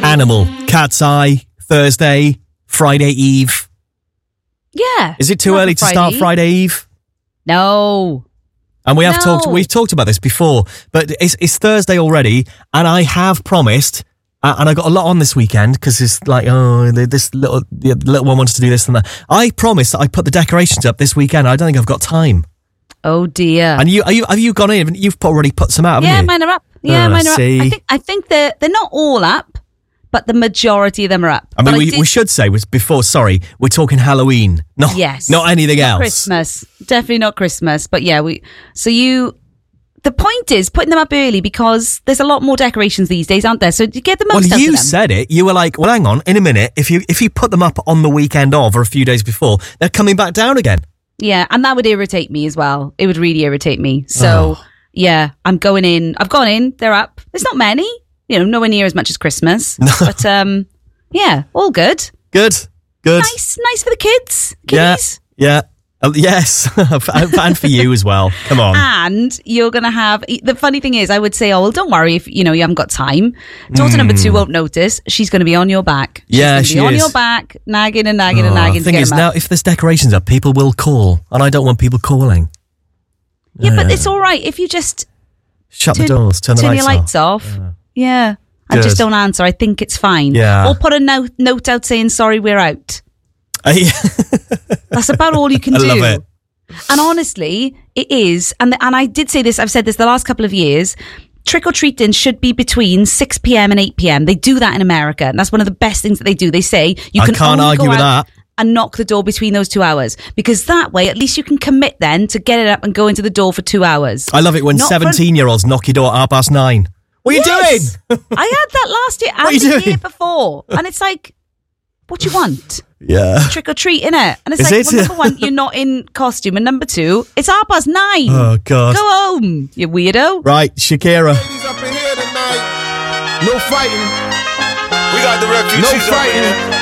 Animal, Cat's Eye, Thursday, Friday Eve. Yeah. Is it too early to start Friday Eve? No. And we've talked about this before, but it's Thursday already, and I have promised, and I got a lot on this weekend because it's like, this little one wants to do this and that. I promised that I put the decorations up this weekend. I don't think I've got time. Oh dear. And have you gone in? You've already put some out, haven't you? Mine are up. Yeah, mine are up. I think they're not all up, but the majority of them are up. I mean, we should say we're talking Halloween, not anything else. Christmas, definitely not Christmas. But yeah, the point is putting them up early because there's a lot more decorations these days, aren't there? So you get the most out of them. Well, you said it. You were like, well, hang on, in a minute. If you put them up on the weekend of or a few days before, they're coming back down again. Yeah, and that would irritate me as well. It would really irritate me. So, yeah, I'm going in. I've gone in. They're up. There's not many. Nowhere near as much as Christmas. No. But, yeah, all good. Good. Nice for the kids. Kiddies. Yeah. Yes, and for you as well. Come on. And you're going to have... The funny thing is, I would say, don't worry if, you haven't got time. Daughter number 2 won't notice. She's going to be on your back. She's she is. On your back, nagging and nagging and nagging. The thing is, now, if there's decorations up, people will call. And I don't want people calling. Yeah, but it's all right if you just... Shut the doors, turn your lights off. Yeah. And just don't answer. I think it's fine. Yeah. Or put a note out saying, sorry, we're out. That's about all you can do. I love it. And honestly, it is. And I did say this, I've said this the last couple of years. Trick-or-treating should be between 6 p.m. and 8 p.m. They do that in America. And that's one of the best things that they do. They say you can can't only argue go with out that. And knock the door between those 2 hours. Because that way, at least you can commit then to get it up and go into the door for 2 hours. I love it when 17-year-olds knock your door at 9:30. What are you doing? I had that last year and the year before. And it's like, what do you want? Yeah. Trick or treat, innit? And it's number 1, you're not in costume. And number 2, it's 9:30. Oh, God. Go home, you weirdo. Right, Shakira. Ladies up in here tonight. No fighting. We got the refugees No fighting.